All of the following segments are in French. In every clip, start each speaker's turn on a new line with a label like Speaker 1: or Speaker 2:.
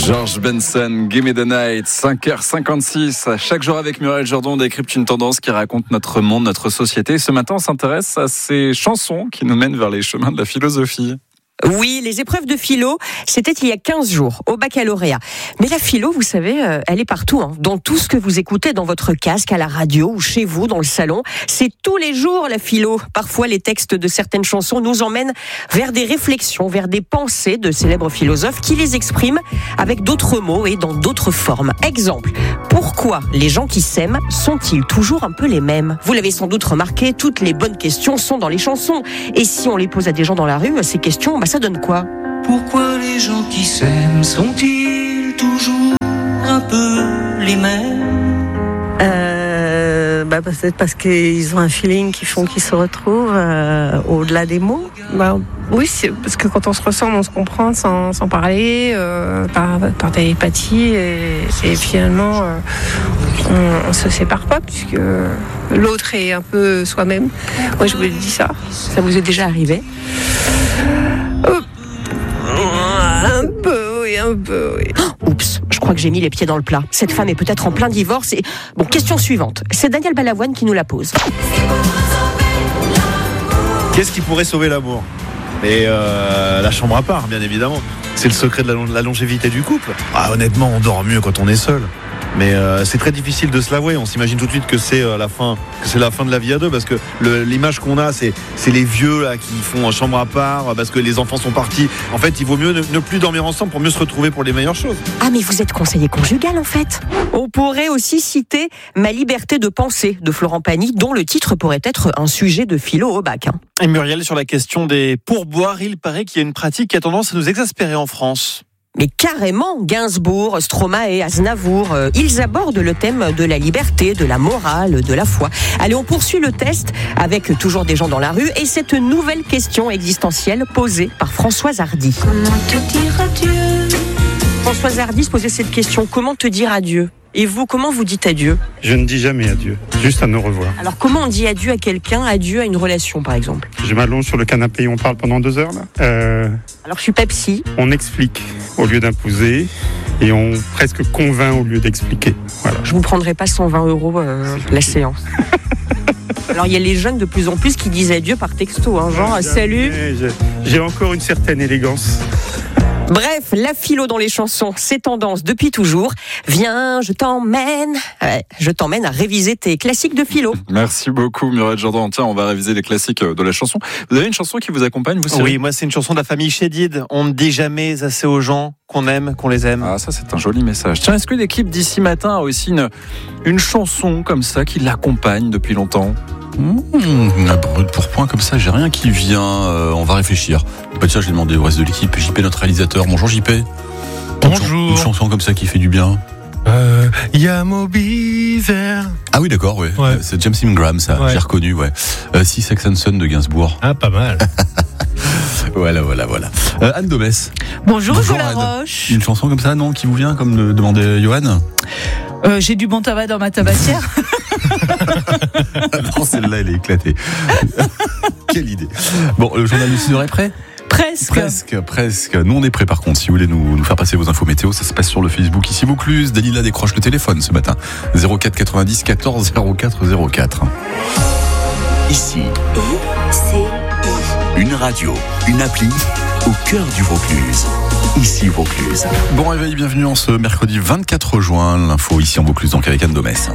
Speaker 1: George Benson, Give Me the Night, 5h56. Chaque jour avec Muriel Jourdan, on décrypte une tendance qui raconte notre monde, notre société. Ce matin, on s'intéresse à ces chansons qui nous mènent vers les chemins de la philosophie.
Speaker 2: Oui, les épreuves de philo, c'était il y a 15 jours, au baccalauréat. Mais la philo, vous savez, elle est partout, dans tout ce que vous écoutez dans votre casque, à la radio ou chez vous, dans le salon. C'est tous les jours la philo. Parfois, les textes de certaines chansons nous emmènent vers des réflexions, vers des pensées de célèbres philosophes qui les expriment avec d'autres mots et dans d'autres formes. Exemple, pourquoi les gens qui s'aiment sont-ils toujours un peu les mêmes ? Vous l'avez sans doute remarqué, toutes les bonnes questions sont dans les chansons. Et si on les pose à des gens dans la rue, ces questions, ça donne quoi ?
Speaker 3: Pourquoi les gens qui s'aiment sont-ils toujours un peu les mêmes ?
Speaker 4: Peut-être parce qu'ils ont un feeling qui font qu'ils se retrouvent au-delà des mots.
Speaker 5: Oui, c'est parce que quand on se ressemble, on se comprend sans parler, par télépathie, et finalement, on se sépare pas puisque l'autre est un peu soi-même. Moi, je vous ai dit ça.
Speaker 2: Ça vous est déjà arrivé ?
Speaker 5: Un peu, oui.
Speaker 2: Oups, je crois que j'ai mis les pieds dans le plat. Cette femme est peut-être en plein divorce et... Bon, question suivante. C'est Daniel Balavoine qui nous la pose.
Speaker 6: Qu'est-ce qui pourrait sauver l'amour ? Et la chambre à part, bien évidemment. C'est le secret de la longévité du couple. Honnêtement, on dort mieux quand on est seul. Mais c'est très difficile de se l'avouer. On s'imagine tout de suite que c'est la fin de la vie à deux, parce que l'image qu'on a, c'est les vieux là qui font chambre à part parce que les enfants sont partis. En fait, il vaut mieux ne plus dormir ensemble pour mieux se retrouver pour les meilleures choses.
Speaker 2: Ah, mais vous êtes conseiller conjugal en fait. On pourrait aussi citer Ma liberté de penser de Florent Pagny, dont le titre pourrait être un sujet de philo au bac.
Speaker 7: Et Muriel, sur la question des pourboires, il paraît qu'il y a une pratique qui a tendance à nous exaspérer en France.
Speaker 2: Mais carrément, Gainsbourg, Stromae, Aznavour, ils abordent le thème de la liberté, de la morale, de la foi. Allez, on poursuit le test avec toujours des gens dans la rue et cette nouvelle question existentielle posée par Françoise Hardy.
Speaker 8: Comment te dire adieu ?
Speaker 2: Françoise Hardy se posait cette question, comment te dire adieu ? Et vous, comment vous dites adieu ?
Speaker 9: Je ne dis jamais adieu, juste à nous revoir.
Speaker 2: Alors comment on dit adieu à quelqu'un, adieu à une relation par exemple ?
Speaker 9: Je m'allonge sur le canapé et on parle pendant 2 heures là.
Speaker 2: Alors je suis Pepsi.
Speaker 9: On explique au lieu d'imposer et on presque convainc au lieu d'expliquer. Voilà.
Speaker 2: Je vous prendrai pas 120 € la séance. Alors il y a les jeunes de plus en plus qui disent adieu par texto, genre salut.
Speaker 9: J'ai encore une certaine élégance.
Speaker 2: Bref, la philo dans les chansons, c'est tendance depuis toujours. Viens, je t'emmène à réviser tes classiques de philo.
Speaker 1: Merci beaucoup Muriel Jourdan. Tiens, on va réviser les classiques de la chanson. Vous avez une chanson qui vous accompagne, vous ?
Speaker 7: Oui, moi c'est une chanson de la famille Chédid. On ne dit jamais assez aux gens qu'on aime, qu'on les aime.
Speaker 1: Ah, ça c'est un joli message. Tiens, est-ce que l'équipe d'ici matin a aussi une chanson comme ça qui l'accompagne depuis longtemps ?
Speaker 10: Un brûle pour point comme ça, j'ai rien qui vient. On va réfléchir. Tiens, j'ai demandé au reste de l'équipe. JP, notre réalisateur. Bonjour JP.
Speaker 11: Bonjour.
Speaker 10: Une chanson comme ça qui fait du bien.
Speaker 11: Ya Moby Vert.
Speaker 10: Ah oui, d'accord, ouais. C'est James Ingram, ça. Ouais. J'ai reconnu, ouais. Si Sex and Son de Gainsbourg.
Speaker 11: Ah, pas mal.
Speaker 10: Voilà. Anne Domès.
Speaker 12: Bonjour Jola Roche.
Speaker 10: Une chanson comme ça, non, qui vous vient, comme le demandait Johan ?
Speaker 12: J'ai du bon tabac dans ma tabatière.
Speaker 10: Non, celle-là, elle est éclatée. Quelle idée. Bon, le journal de 6h est prêt ? Presque. Nous, on est prêts par contre. Si vous voulez nous faire passer vos infos météo, ça se passe sur le Facebook Ici Vaucluse. Dalila décroche le téléphone ce matin. 04 90 14 04 04.
Speaker 13: Ici, une radio, une appli au cœur du Vaucluse. Ici Vaucluse.
Speaker 10: Bon réveil, bienvenue en ce mercredi 24 juin. L'info ici en Vaucluse, donc avec Anne Domès.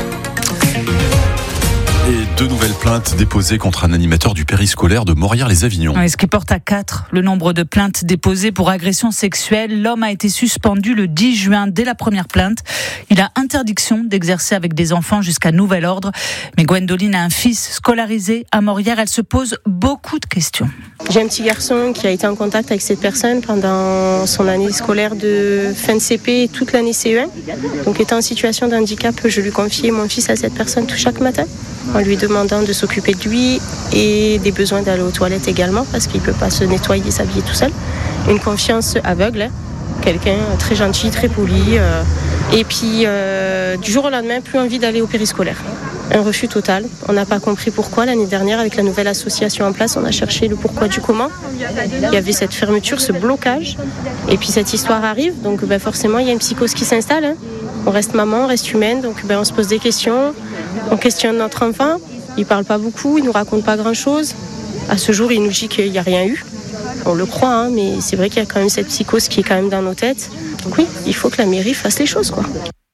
Speaker 10: Et 2 nouvelles plaintes déposées contre un animateur du périscolaire de Morières-les-Avignon.
Speaker 12: Ce qui porte à 4 le nombre de plaintes déposées pour agression sexuelle. L'homme a été suspendu le 10 juin dès la première plainte. Il a interdiction d'exercer avec des enfants jusqu'à nouvel ordre. Mais Gwendoline a un fils scolarisé à Morières. Elle se pose beaucoup de questions.
Speaker 14: J'ai un petit garçon qui a été en contact avec cette personne pendant son année scolaire de fin de CP et toute l'année CE1. Donc étant en situation de handicap, je lui confiais mon fils à cette personne tout chaque matin, en lui demandant de s'occuper de lui et des besoins d'aller aux toilettes également, parce qu'il ne peut pas se nettoyer et s'habiller tout seul. Une confiance aveugle. quelqu'un très gentil, très poli. Et puis, du jour au lendemain, plus envie d'aller au périscolaire. Un refus total. On n'a pas compris pourquoi. L'année dernière, avec la nouvelle association en place, on a cherché le pourquoi du comment. Il y avait cette fermeture, ce blocage. Et puis cette histoire arrive. Donc forcément, il y a une psychose qui s'installe. Hein. On reste maman, on reste humaine. Donc on se pose des questions. On questionne notre enfant. Il ne parle pas beaucoup, il ne nous raconte pas grand-chose. À ce jour, il nous dit qu'il n'y a rien eu. On le croit, hein, mais c'est vrai qu'il y a quand même cette psychose qui est quand même dans nos têtes. Donc oui, il faut que la mairie fasse les choses, quoi.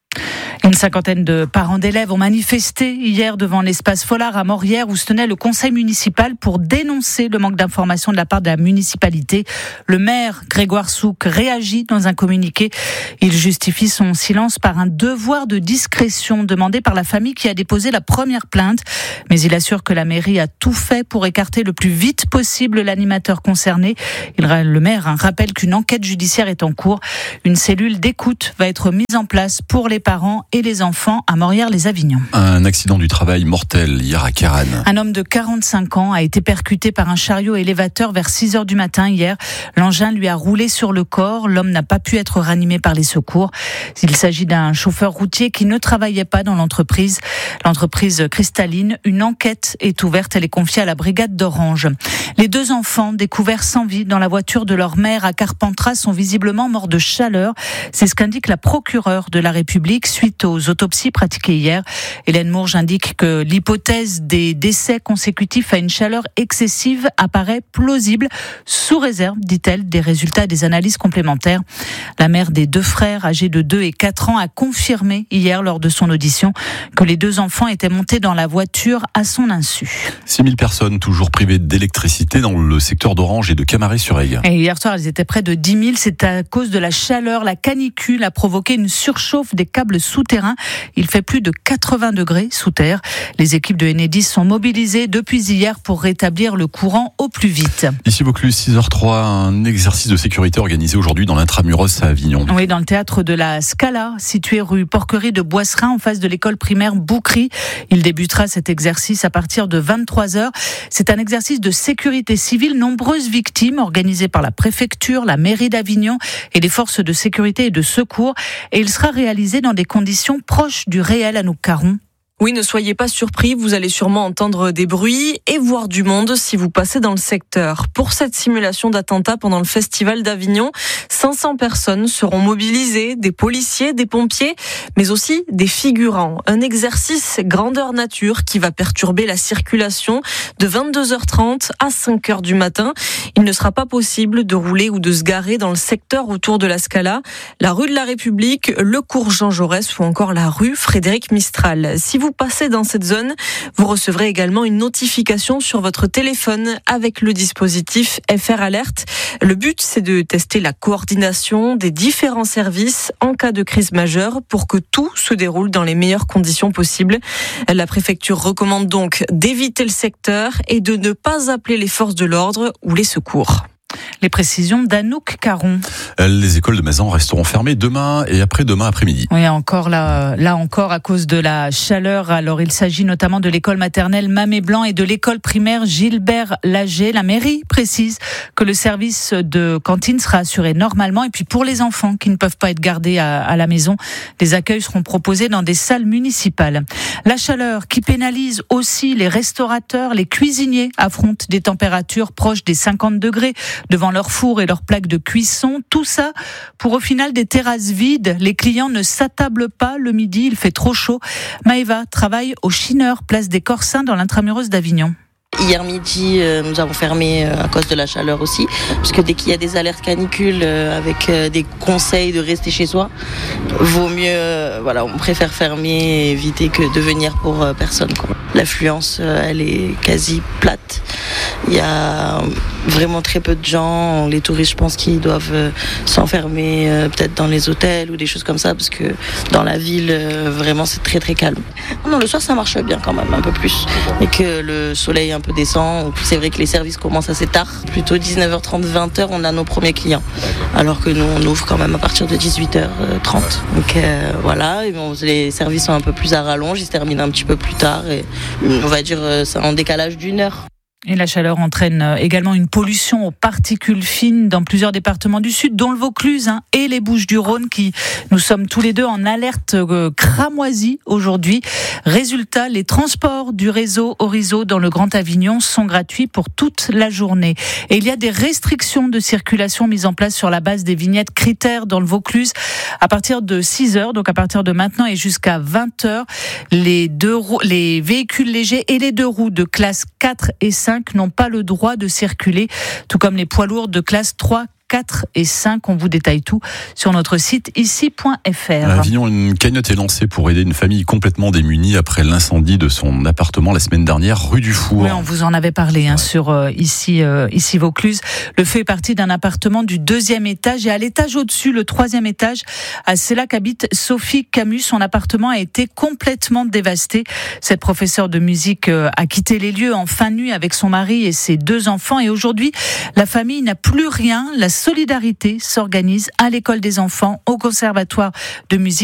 Speaker 12: Une cinquantaine de parents d'élèves ont manifesté hier devant l'espace Follard à Morières où se tenait le conseil municipal pour dénoncer le manque d'informations de la part de la municipalité. Le maire Grégoire Souk réagit dans un communiqué. Il justifie son silence par un devoir de discrétion demandé par la famille qui a déposé la première plainte. Mais il assure que la mairie a tout fait pour écarter le plus vite possible l'animateur concerné. Le maire rappelle qu'une enquête judiciaire est en cours. Une cellule d'écoute va être mise en place pour les parents et les enfants à Morières-les-Avignon.
Speaker 10: Un accident du travail mortel hier à Kéran.
Speaker 12: Un homme de 45 ans a été percuté par un chariot élévateur vers 6h du matin hier. L'engin lui a roulé sur le corps. L'homme n'a pas pu être ranimé par les secours. Il s'agit d'un chauffeur routier qui ne travaillait pas dans l'entreprise. L'entreprise cristalline. Une enquête est ouverte. Elle est confiée à la brigade d'Orange. Les 2 enfants découverts sans vie dans la voiture de leur mère à Carpentras sont visiblement morts de chaleur. C'est ce qu'indique la procureure de la République suite aux autopsies pratiquées hier. Hélène Mourge indique que l'hypothèse des décès consécutifs à une chaleur excessive apparaît plausible, sous réserve, dit-elle, des résultats des analyses complémentaires. La mère des 2 frères, âgés de 2 et 4 ans, a confirmé hier lors de son audition que les 2 enfants étaient montés dans la voiture à son insu.
Speaker 10: 6000 personnes toujours privées d'électricité dans le secteur d'Orange et de Camaret-sur-Aigle.
Speaker 12: Et hier soir, elles étaient près de 10 000. C'est à cause de la chaleur. La canicule a provoqué une surchauffe des câbles souterrains. Il fait plus de 80 degrés sous terre. Les équipes de Enedis sont mobilisées depuis hier pour rétablir le courant au plus vite.
Speaker 10: Ici Vaucluse, 6h03, un exercice de sécurité organisé aujourd'hui dans l'intramuros à Avignon.
Speaker 12: Oui, dans le théâtre de la Scala, situé rue Porquerie de Boisserin, en face de l'école primaire Boucry. Il débutera cet exercice à partir de 23h. C'est un exercice de sécurité civile. Nombreuses victimes organisées par la préfecture, la mairie d'Avignon et les forces de sécurité et de secours. Et il sera réalisé dans des conditions proches du réel, Anouk Caron.
Speaker 8: Oui, ne soyez pas surpris, vous allez sûrement entendre des bruits et voir du monde si vous passez dans le secteur. Pour cette simulation d'attentat pendant le festival d'Avignon, 500 personnes seront mobilisées, des policiers, des pompiers, mais aussi des figurants. Un exercice grandeur nature qui va perturber la circulation de 22h30 à 5h du matin. Il ne sera pas possible de rouler ou de se garer dans le secteur autour de la Scala, la rue de la République, le cours Jean Jaurès ou encore la rue Frédéric Mistral. Si vous passez dans cette zone, vous recevrez également une notification sur votre téléphone avec le dispositif FR Alert. Le but, c'est de tester la coordination des différents services en cas de crise majeure pour que tout se déroule dans les meilleures conditions possibles. La préfecture recommande donc d'éviter le secteur et de ne pas appeler les forces de l'ordre ou les secours.
Speaker 12: Les précisions d'Anouk Caron.
Speaker 10: Les écoles de Mazan resteront fermées demain et après-demain après-midi.
Speaker 12: Oui, encore là encore à cause de la chaleur. Alors il s'agit notamment de l'école maternelle Mamé Blanc et de l'école primaire Gilbert Lager. La mairie précise que le service de cantine sera assuré normalement. Et puis pour les enfants qui ne peuvent pas être gardés à la maison, des accueils seront proposés dans des salles municipales. La chaleur qui pénalise aussi les restaurateurs, les cuisiniers affrontent des températures proches des 50 degrés devant leur four et leur plaque de cuisson. Tout ça pour au final des terrasses vides. Les clients ne s'attablent pas le midi, il fait trop chaud. Maëva travaille au Chineur, place des Corsins dans l'intramuros d'Avignon.
Speaker 15: Hier midi, nous avons fermé à cause de la chaleur aussi, parce que dès qu'il y a des alertes canicules avec des conseils de rester chez soi, vaut mieux, on préfère fermer et éviter que de venir pour personne, quoi. L'affluence, elle est quasi plate. Il y a vraiment très peu de gens. Les touristes, je pense qu'ils doivent s'enfermer peut-être dans les hôtels ou des choses comme ça, parce que dans la ville, vraiment, c'est très très calme. Non, le soir, ça marche bien quand même, un peu plus. Et que le soleil un peu descend. C'est vrai que les services commencent assez tard. Plutôt 19h30, 20h, on a nos premiers clients. Alors que nous, on ouvre quand même à partir de 18h30. Donc voilà, et bon, les services sont un peu plus à rallonge, ils se terminent un petit peu plus tard. Et on va dire, c'est en décalage d'1 heure.
Speaker 12: Et la chaleur entraîne également une pollution aux particules fines dans plusieurs départements du Sud, dont le Vaucluse et les Bouches-du-Rhône, qui nous sommes tous les deux en alerte cramoisie aujourd'hui. Résultat, les transports du réseau Orizo dans le Grand Avignon sont gratuits pour toute la journée. Et il y a des restrictions de circulation mises en place sur la base des vignettes critères dans le Vaucluse à partir de 6h, donc à partir de maintenant et jusqu'à 20h. Les véhicules légers et les 2 roues de classe 4 et 5 n'ont pas le droit de circuler, tout comme les poids lourds de classe 3, 4 et 5. On vous détaille tout sur notre site ici.fr.
Speaker 10: À Avignon, une cagnotte est lancée pour aider une famille complètement démunie après l'incendie de son appartement la semaine dernière, rue du Four.
Speaker 12: Oui, on vous en avait parlé sur ici Vaucluse. Le feu est parti d'un appartement du 2e étage et à l'étage au-dessus, le 3e étage, c'est là qu'habite Sophie Camus. Son appartement a été complètement dévasté. Cette professeure de musique a quitté les lieux en fin de nuit avec son mari et ses 2 enfants. Et aujourd'hui, la famille n'a plus rien. La solidarité s'organise à l'école des enfants, au conservatoire de musique.